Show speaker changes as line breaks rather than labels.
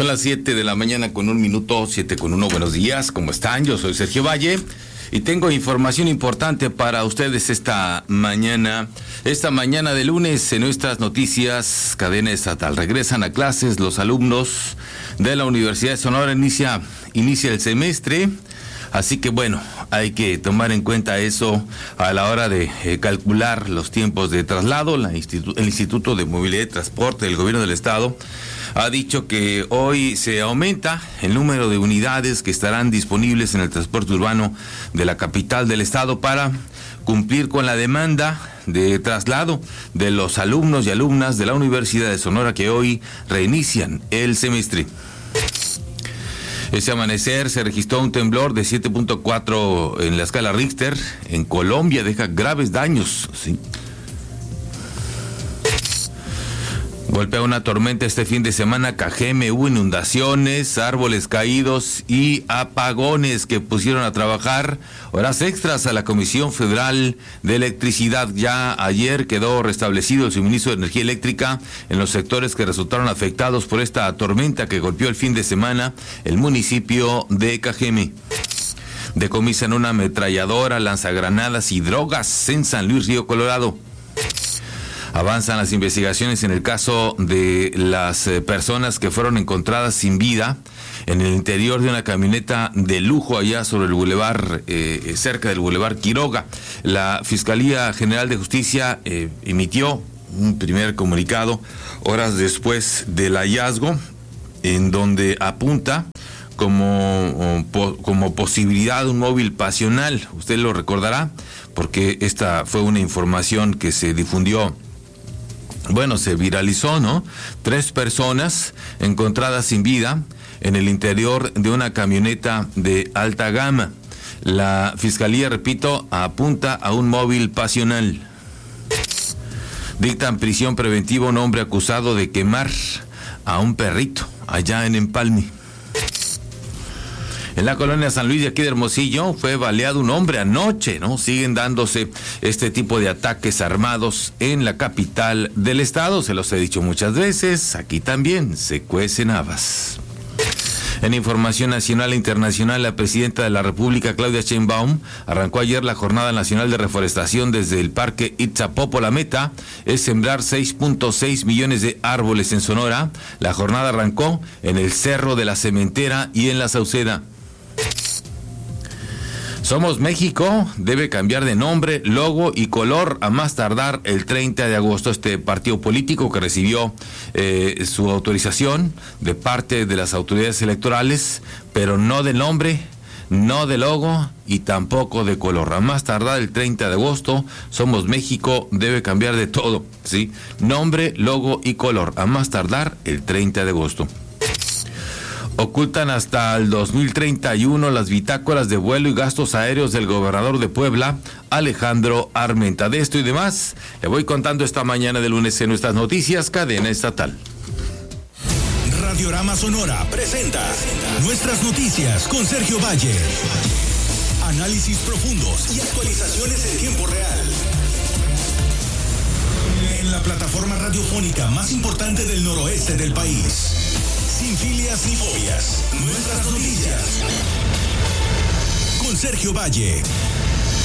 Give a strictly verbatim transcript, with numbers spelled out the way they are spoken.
Son las siete de la mañana con un minuto, siete con uno. Buenos días, ¿cómo están? Yo soy Sergio Valle y tengo información importante para ustedes esta mañana. Esta mañana de lunes en nuestras noticias, cadena estatal. Regresan a clases los alumnos de la Universidad de Sonora, inicia, inicia el semestre. Así que bueno, hay que tomar en cuenta eso a la hora de eh, calcular los tiempos de traslado. La institu- el Instituto de Movilidad y Transporte del Gobierno del Estado ha dicho que hoy se aumenta el número de unidades que estarán disponibles en el transporte urbano de la capital del estado para cumplir con la demanda de traslado de los alumnos y alumnas de la Universidad de Sonora que hoy reinician el semestre. Ese amanecer se registró un temblor de siete punto cuatro en la escala Richter. En Colombia deja graves daños. ¿Sí? Golpea una tormenta este fin de semana Cajeme, hubo inundaciones, árboles caídos y apagones que pusieron a trabajar horas extras a la Comisión Federal de Electricidad. Ya ayer quedó restablecido el suministro de energía eléctrica en los sectores que resultaron afectados por esta tormenta que golpeó el fin de semana el municipio de Cajeme. Decomisan una ametralladora, lanzagranadas y drogas en San Luis Río Colorado. Avanzan las investigaciones en el caso de las eh, personas que fueron encontradas sin vida en el interior de una camioneta de lujo allá sobre el bulevar, eh, cerca del bulevar Quiroga. La Fiscalía General de Justicia eh, emitió un primer comunicado horas después del hallazgo, en donde apunta como, como posibilidad un móvil pasional. Usted lo recordará, porque esta fue una información que se difundió. Bueno, se viralizó, ¿no? Tres personas encontradas sin vida en el interior de una camioneta de alta gama. La fiscalía, repito, apunta a un móvil pasional. Dictan prisión preventiva a un hombre acusado de quemar a un perrito allá en Empalme. En la colonia San Luis de aquí de Hermosillo fue baleado un hombre anoche, ¿no? Siguen dándose este tipo de ataques armados en la capital del estado. Se los he dicho muchas veces, aquí también se cuecen habas. En información nacional e internacional, la presidenta de la República, Claudia Sheinbaum, arrancó ayer la Jornada Nacional de Reforestación desde el Parque Itzapopo. La meta es sembrar seis punto seis millones de árboles en Sonora. La jornada arrancó en el Cerro de la Cementera y en La Sauceda. Somos México debe cambiar de nombre, logo y color a más tardar el treinta de agosto. Este partido político que recibió eh, su autorización de parte de las autoridades electorales, pero no de nombre, no de logo y tampoco de color. A más tardar el treinta de agosto, Somos México debe cambiar de todo, ¿sí? Nombre, logo y color. A más tardar el treinta de agosto. Ocultan hasta el dos mil treinta y uno las bitácoras de vuelo y gastos aéreos del gobernador de Puebla, Alejandro Armenta. De esto y demás, le voy contando esta mañana de lunes en nuestras noticias, cadena estatal.
Radiorama Sonora presenta Nuestras Noticias con Sergio Valle. Análisis profundos y actualizaciones en tiempo real. En la plataforma radiofónica más importante del noroeste del país. Sin filias ni fobias. Nuestras Noticias. Con Sergio Valle.